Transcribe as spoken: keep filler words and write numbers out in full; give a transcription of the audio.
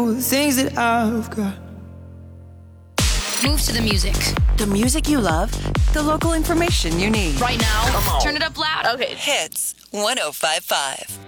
the things that I've got. Move to the music. The music you love, the local information you need. Right now, turn it up loud. Okay. Hits one oh five point five.